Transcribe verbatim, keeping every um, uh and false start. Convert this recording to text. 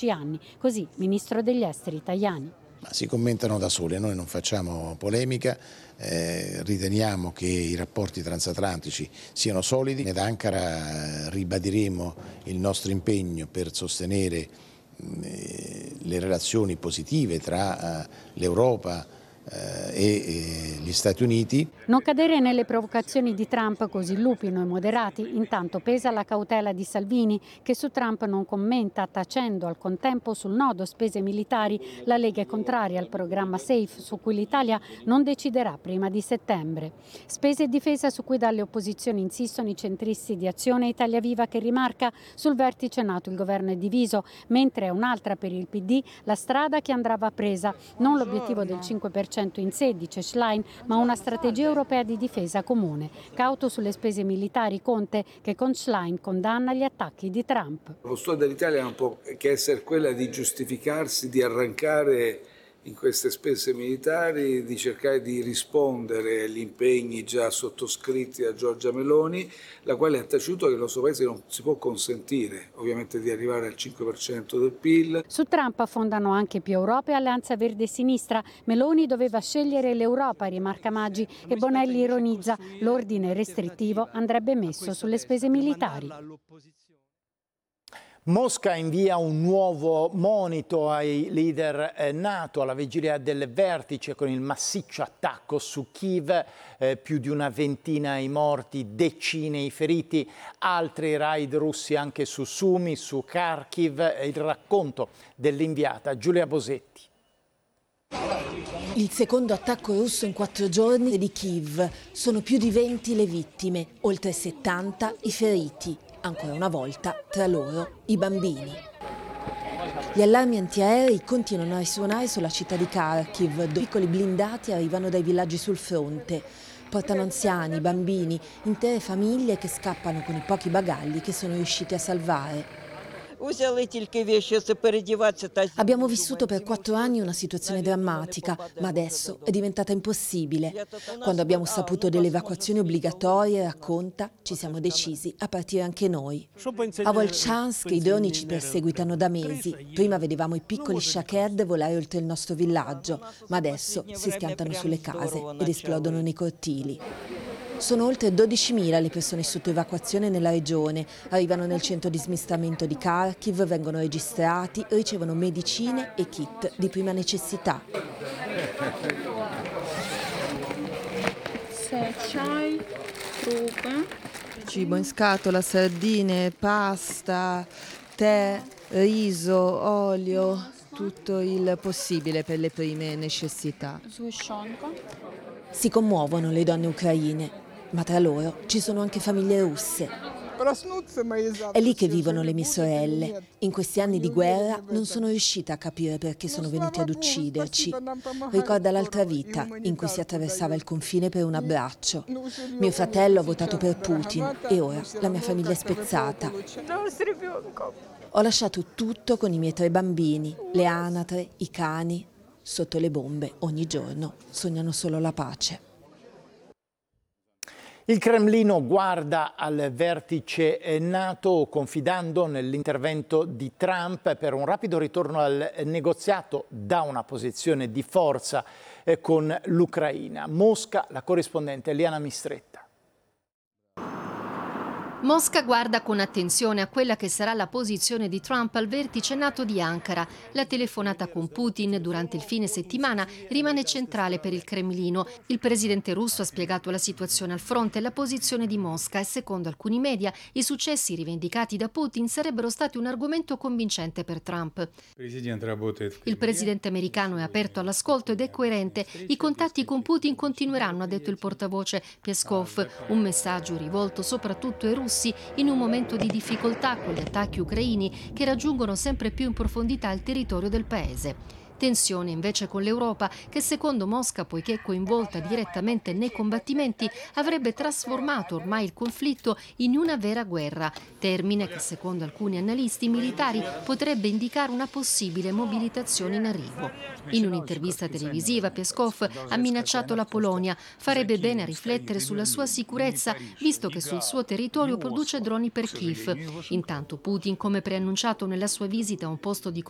dieci anni. Così, ministro degli esteri Tajani. Ma si commentano da sole, noi non facciamo polemica, eh, riteniamo che i rapporti transatlantici siano solidi. Ad Ankara ribadiremo il nostro impegno per sostenere eh, le relazioni positive tra eh, l'Europa e gli Stati Uniti. Non cadere nelle provocazioni di Trump, così lupino e moderati. Intanto pesa la cautela di Salvini, che su Trump non commenta, tacendo al contempo sul nodo spese militari. La Lega è contraria al programma SAFE, su cui l'Italia non deciderà prima di settembre. Spese e difesa su cui dalle opposizioni insistono i centristi di Azione e Italia Viva, che rimarca: sul vertice NATO il governo è diviso, mentre è un'altra per il P D la strada che andava presa, non l'obiettivo del cinque per cento in sé, dice Schlein, ma una strategia europea di difesa comune. Cauto sulle spese militari Conte, che con Schlein condanna gli attacchi di Trump. La postura dell'Italia non può che essere quella di giustificarsi, di arrancare in queste spese militari, di cercare di rispondere agli impegni già sottoscritti da Giorgia Meloni, la quale ha taciuto che il nostro Paese non si può consentire ovviamente di arrivare al cinque per cento del P I L. Su Trump affondano anche più Europa e Alleanza Verde e Sinistra. Meloni doveva scegliere l'Europa, rimarca Maggi, e Bonelli ironizza: l'ordine restrittivo andrebbe messo sulle spese militari. Mosca invia un nuovo monito ai leader eh, NATO alla vigilia del vertice con il massiccio attacco su Kiev, eh, più di una ventina i morti, decine i feriti, altri raid russi anche su Sumi, su Kharkiv. Il racconto dell'inviata Giulia Bosetti. Il secondo attacco russo in quattro giorni di Kiev. Sono più di venti le vittime, oltre settanta i feriti. Ancora una volta, tra loro, i bambini. Gli allarmi antiaerei continuano a risuonare sulla città di Kharkiv, dove piccoli blindati arrivano dai villaggi sul fronte. Portano anziani, bambini, intere famiglie che scappano con i pochi bagagli che sono riusciti a salvare. Abbiamo vissuto per quattro anni una situazione drammatica, ma adesso è diventata impossibile. Quando abbiamo saputo delle evacuazioni obbligatorie, racconta, ci siamo decisi a partire anche noi. A Volchansk i droni ci perseguitano da mesi. Prima vedevamo i piccoli Shahed volare oltre il nostro villaggio, ma adesso si schiantano sulle case ed esplodono nei cortili. Sono oltre dodicimila le persone sotto evacuazione nella regione, arrivano nel centro di smistamento di Kharkiv, vengono registrati, ricevono medicine e kit di prima necessità. Cibo in scatola, sardine, pasta, tè, riso, olio, tutto il possibile per le prime necessità. Si commuovono le donne ucraine, ma tra loro ci sono anche famiglie russe. È lì che vivono le mie sorelle. In questi anni di guerra non sono riuscita a capire perché sono venuti ad ucciderci. Ricorda l'altra vita in cui si attraversava il confine per un abbraccio. Mio fratello ha votato per Putin e ora la mia famiglia è spezzata. Ho lasciato tutto con i miei tre bambini, le anatre, i cani. Sotto le bombe ogni giorno sognano solo la pace. Il Cremlino guarda al vertice NATO confidando nell'intervento di Trump per un rapido ritorno al negoziato da una posizione di forza con l'Ucraina. Mosca, la corrispondente Eliana Mistretta. Mosca guarda con attenzione a quella che sarà la posizione di Trump al vertice NATO di Ankara. La telefonata con Putin durante il fine settimana rimane centrale per il Cremlino. Il presidente russo ha spiegato la situazione al fronte e la posizione di Mosca e, secondo alcuni media, i successi rivendicati da Putin sarebbero stati un argomento convincente per Trump. Il presidente americano è aperto all'ascolto ed è coerente. I contatti con Putin continueranno, ha detto il portavoce Peskov, un messaggio rivolto soprattutto ai russi in un momento di difficoltà con gli attacchi ucraini che raggiungono sempre più in profondità il territorio del paese. Tensione invece con l'Europa che, secondo Mosca, poiché coinvolta direttamente nei combattimenti, avrebbe trasformato ormai il conflitto in una vera guerra, termine che secondo alcuni analisti militari potrebbe indicare una possibile mobilitazione in arrivo. In un'intervista televisiva Peskov ha minacciato la Polonia, farebbe bene a riflettere sulla sua sicurezza visto che sul suo territorio produce droni per Kiev. Intanto Putin, come preannunciato nella sua visita a un posto di